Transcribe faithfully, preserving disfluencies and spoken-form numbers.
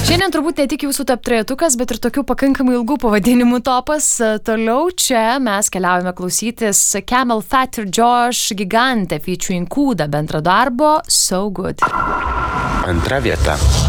Šiandien turbūt ne tik jūsų top trejetukas, bet ir tokių pakankamai ilgų pavadinimų topas. Toliau čia mes keliaujame klausytis Camel Fat ir Josh Gigante featuring Kūda bendro darbo So Good. Antra vieta.